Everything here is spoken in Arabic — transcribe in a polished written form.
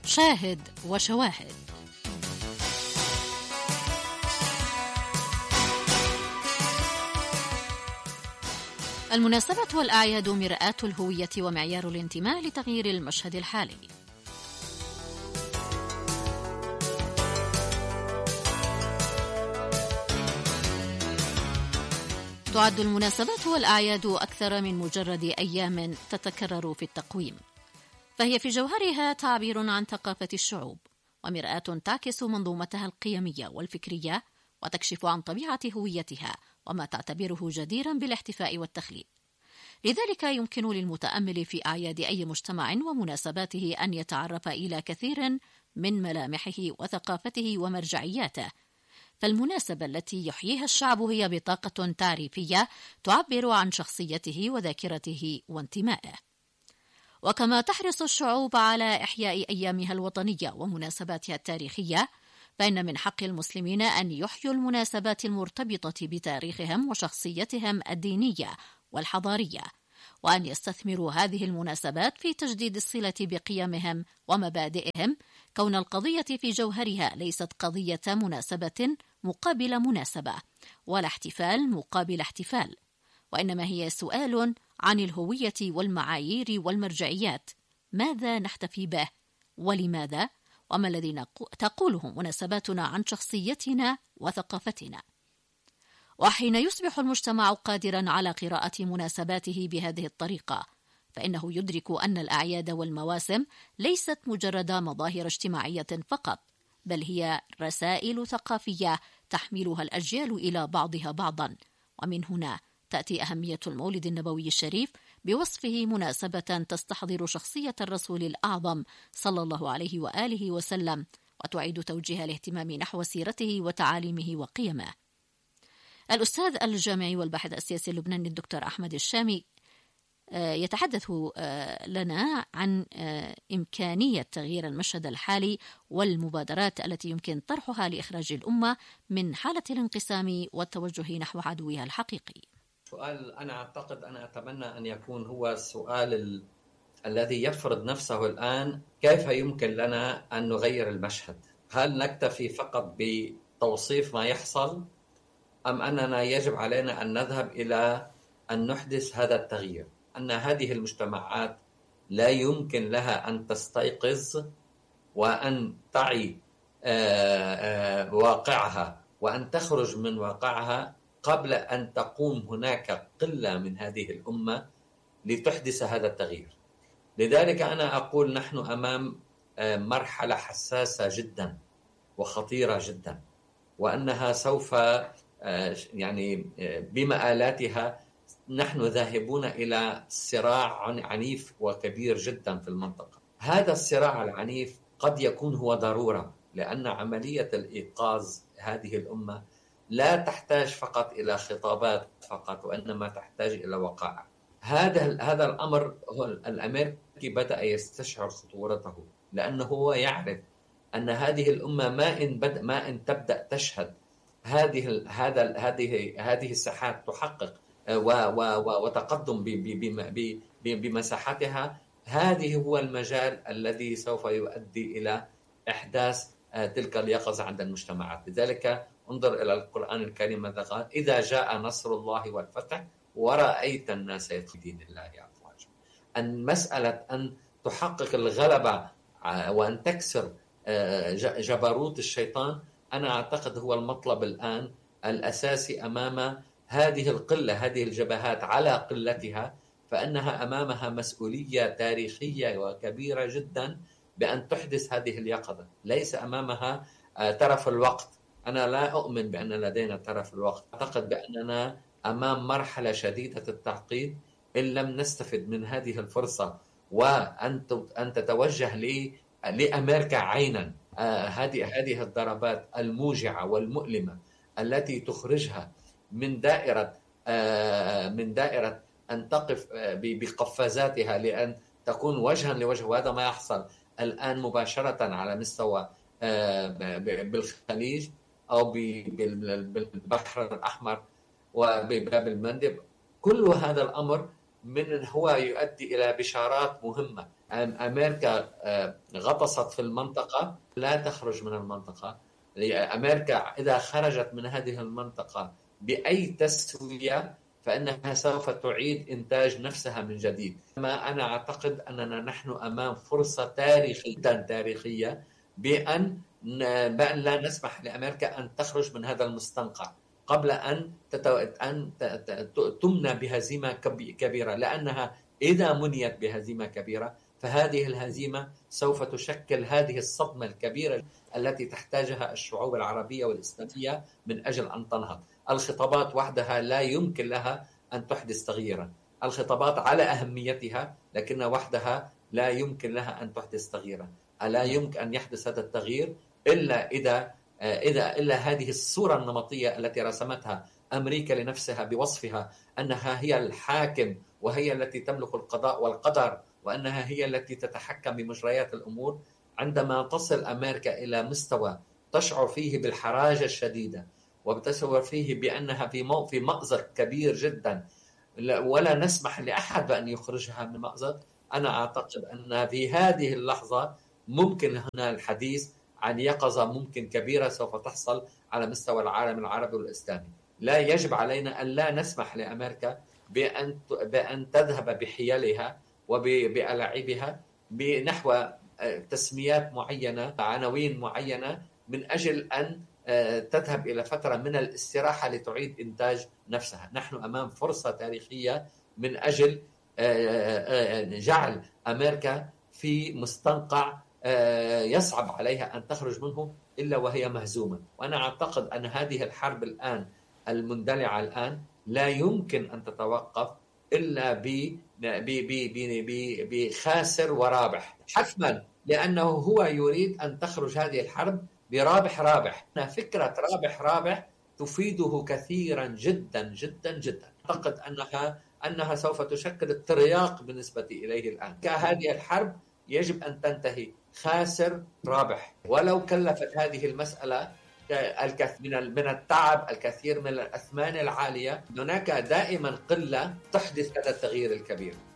شاهد وشواهد. المناسبات والأعياد مرآة الهوية ومعيار الانتماء لتغيير المشهد الحالي. تعد المناسبات والأعياد أكثر من مجرد أيام تتكرر في التقويم، فهي في جوهرها تعبير عن ثقافة الشعوب ومرآة تعكس منظومتها القيمية والفكرية وتكشف عن طبيعة هويتها وما تعتبره جديرا بالاحتفاء والتخليد. لذلك يمكن للمتأمل في أعياد أي مجتمع ومناسباته أن يتعرف إلى كثير من ملامحه وثقافته ومرجعياته. فالمناسبة التي يحييها الشعب هي بطاقة تعريفية تعبر عن شخصيته وذاكرته وانتمائه. وكما تحرص الشعوب على إحياء أيامها الوطنية ومناسباتها التاريخية، فإن من حق المسلمين أن يحيوا المناسبات المرتبطة بتاريخهم وشخصيتهم الدينية والحضارية، وأن يستثمروا هذه المناسبات في تجديد الصلة بقيمهم ومبادئهم، كون القضية في جوهرها ليست قضية مناسبة مقابل مناسبة ولا احتفال مقابل احتفال، وإنما هي سؤال عن الهوية والمعايير والمرجعيات. ماذا نحتفي به ولماذا؟ وما الذي تقوله مناسباتنا عن شخصيتنا وثقافتنا؟ وحين يصبح المجتمع قادرا على قراءة مناسباته بهذه الطريقة، فإنه يدرك أن الأعياد والمواسم ليست مجرد مظاهر اجتماعية فقط، بل هي رسائل ثقافية تحملها الأجيال إلى بعضها بعضا. ومن هنا تأتي أهمية المولد النبوي الشريف بوصفه مناسبة تستحضر شخصية الرسول الأعظم صلى الله عليه وآله وسلم، وتعيد توجيه الاهتمام نحو سيرته وتعاليمه وقيمه. الأستاذ الجامعي والباحث السياسي اللبناني الدكتور أحمد الشامي يتحدث لنا عن إمكانية تغيير المشهد الحالي والمبادرات التي يمكن طرحها لإخراج الأمة من حالة الانقسام والتوجه نحو عدوها الحقيقي. سؤال أنا أتمنى أن يكون هو السؤال الذي يفرض نفسه الآن: كيف يمكن لنا أن نغير المشهد؟ هل نكتفي فقط بتوصيف ما يحصل، أم أننا يجب علينا أن نذهب إلى أن نحدث هذا التغيير؟ أن هذه المجتمعات لا يمكن لها أن تستيقظ وأن تعي واقعها وأن تخرج من واقعها قبل أن تقوم هناك قلة من هذه الأمة لتحدث هذا التغيير. لذلك أنا أقول نحن أمام مرحلة حساسة جدا وخطيرة جدا، وأنها سوف بمآلاتها نحن ذاهبون إلى صراع عنيف وكبير جدا في المنطقة. هذا الصراع العنيف قد يكون هو ضرورة، لأن عملية الإيقاظ هذه الأمة لا تحتاج فقط إلى خطابات فقط، وإنما تحتاج إلى وقائع. هذا الأمر الأمريكي بدأ يستشعر خطورته، لأنه هو يعرف أن هذه الأمة ما إن تبدأ تشهد هذه الساحات تحقق وتقدم بمساحتها، هذه هو المجال الذي سوف يؤدي إلى إحداث تلك اليقظة عند المجتمعات. لذلك انظر إلى القرآن الكريم ماذا قال: إذا جاء نصر الله والفتح ورأيت الناس يدخلون في دين الله أفواجا. أن مسألة أن تحقق الغلبة وأن تكسر جبروت الشيطان، أنا أعتقد هو المطلب الآن الأساسي أمام هذه القلة، هذه الجبهات على قلتها، فإنها أمامها مسؤولية تاريخية وكبيرة جدا بأن تحدث هذه اليقظة. ليس أمامها ترف الوقت. أنا لا أؤمن بأن لدينا ترف الوقت. أعتقد بأننا أمام مرحلة شديدة التعقيد إن لم نستفد من هذه الفرصة وأن تتوجه لأمريكا عينا. هذه الضربات الموجعة والمؤلمة التي تخرجها من دائرة أن تقف بقفازاتها لأن تكون وجها لوجه. وهذا ما يحصل الآن مباشرة على مستوى بالخليج أو بالبحر الأحمر وبباب المندب. كل هذا الأمر هو يؤدي إلى بشارات مهمة. أمريكا غطست في المنطقة، لا تخرج من المنطقة. أمريكا إذا خرجت من هذه المنطقة بأي تسوية فإنها سوف تعيد إنتاج نفسها من جديد. ما أنا أعتقد أننا نحن أمام فرصة تاريخية بأن لا نسمح لأمريكا أن تخرج من هذا المستنقع قبل أن تمنى بهزيمة كبيرة، لأنها إذا منيت بهزيمة كبيرة فهذه الهزيمة سوف تشكل هذه الصدمة الكبيرة التي تحتاجها الشعوب العربية والإسلامية من أجل أن تنهض. الخطابات وحدها لا يمكن لها أن تحدث تغييرا. الخطابات على أهميتها، لكن وحدها لا يمكن لها أن تحدث تغييرا. لا يمكن أن يحدث هذا التغيير إلا هذه الصورة النمطية التي رسمتها أمريكا لنفسها بوصفها أنها هي الحاكم وهي التي تملك القضاء والقدر وأنها هي التي تتحكم بمجريات الأمور. عندما تصل أمريكا إلى مستوى تشعر فيه بالحراجة الشديدة وتشعر فيه بأنها في مأزق كبير جدا ولا نسمح لأحد بأن يخرجها من مأزق، أنا أعتقد أن في هذه اللحظة ممكن هنا الحديث عن يقظة ممكن كبيرة سوف تحصل على مستوى العالم العربي والإسلامي. لا يجب علينا أن لا نسمح لأمريكا بأن تذهب بحيلها وبألاعيبها بنحو تسميات معينة، عناوين معينة، من أجل أن تذهب إلى فترة من الاستراحة لتعيد إنتاج نفسها. نحن أمام فرصة تاريخية من أجل جعل أمريكا في مستنقع يصعب عليها أن تخرج منه إلا وهي مهزومة. وأنا أعتقد أن هذه الحرب الآن المندلعة الآن لا يمكن أن تتوقف إلا بخاسر ورابح حتما، لأنه هو يريد أن تخرج هذه الحرب برابح رابح. فكرة رابح رابح تفيده كثيرا جدا جدا جدا. أعتقد أنها سوف تشكل الترياق بالنسبة إليه الآن. هذه الحرب يجب أن تنتهي خاسر رابح، ولو كلفت هذه المسألة الكثير من التعب، الكثير من الأثمان العالية. هناك دائما قلة تحدث هذا التغيير الكبير.